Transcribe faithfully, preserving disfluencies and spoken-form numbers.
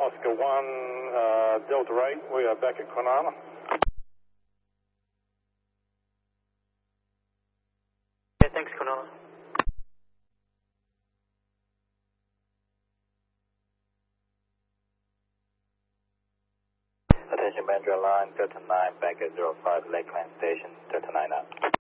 Oscar one, uh, Delta eight, we are back at Kwinana. Yeah, thanks, Kwinana. Attention Bandra Line, Delta nine, back at zero five Lakeland Station, Delta nine out.